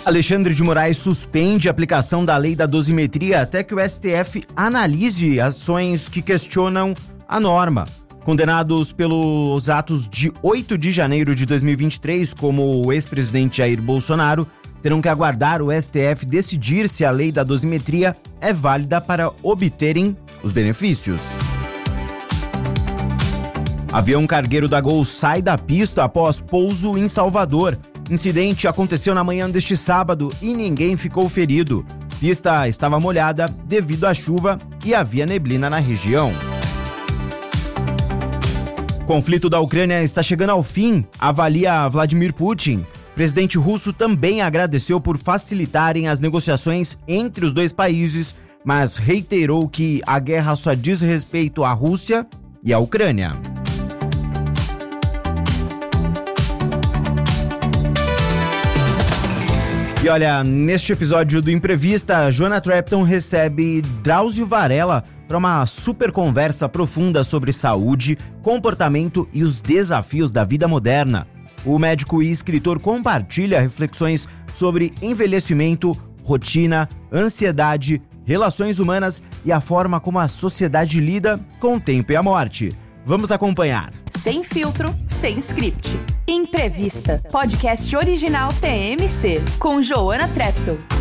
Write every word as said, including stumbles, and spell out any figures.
Alexandre de Moraes suspende a aplicação da lei da dosimetria até que o S T F analise ações que questionam a norma. Condenados pelos atos de oito de janeiro de dois mil e vinte e três, como o ex-presidente Jair Bolsonaro, terão que aguardar o S T F decidir se a lei da dosimetria é válida para obterem os benefícios. Avião cargueiro da Gol sai da pista após pouso em Salvador. Incidente aconteceu na manhã deste sábado e ninguém ficou ferido. Pista estava molhada devido à chuva e havia neblina na região. O conflito da Ucrânia está chegando ao fim, avalia Vladimir Putin. O presidente russo também agradeceu por facilitarem as negociações entre os dois países, mas reiterou que a guerra só diz respeito à Rússia e à Ucrânia. E olha, neste episódio do Imprevista, Joana Trepton recebe Drauzio Varela para uma super conversa profunda sobre saúde, comportamento e os desafios da vida moderna. O médico e escritor compartilha reflexões sobre envelhecimento, rotina, ansiedade, relações humanas e a forma como a sociedade lida com o tempo e a morte. Vamos acompanhar. Sem filtro, sem script. Imprevista, podcast original T M C, com Joana Trepton.